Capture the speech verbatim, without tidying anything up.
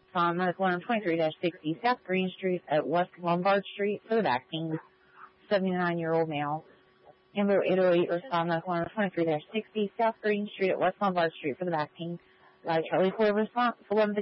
respond medical one twenty-three sixty South Green Street at West Lombard Street for the back pain. seventy-nine-year-old male. Amber eight oh eight, respond medical one twenty-three sixty South Green Street at West Lombard Street for the back pain. Live Charlie four response, eleven